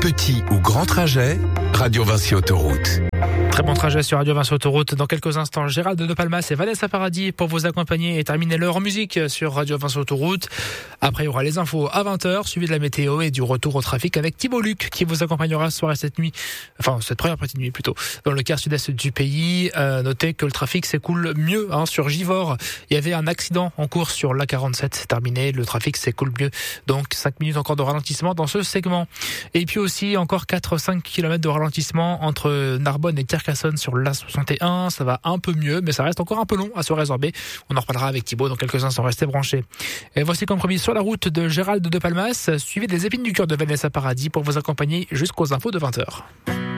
Petit ou grand trajet, Radio Vinci Autoroute. Très bon trajet sur Radio Vinci Autoroute. Dans quelques instants, Gérald de Palmas et Vanessa Paradis pour vous accompagner et terminer l'heure en musique sur Radio Vinci Autoroute. Après, il y aura les infos à 20h, suivi de la météo et du retour au trafic avec Thibaut Luc qui vous accompagnera ce soir et cette nuit. Enfin, cette première partie de nuit plutôt. Dans le quart sud-est du pays, notez que le trafic s'écoule mieux sur Givors. Il y avait un accident en cours sur l'A47. C'est terminé. Le trafic s'écoule mieux. Donc, 5 minutes encore de ralentissement dans ce segment. Et puis aussi, encore 4-5 km de ralentissement entre Narbonne et Carcassonne sur l'A61. Ça va un peu mieux, mais ça reste encore un peu long à se résorber. On en reparlera avec Thibaut dans quelques instants. Restez branchés. Et voici comme promis sur la route de Gérald de Palmas, suivi des épines du cœur de Vanessa Paradis pour vous accompagner jusqu'aux infos de 20h.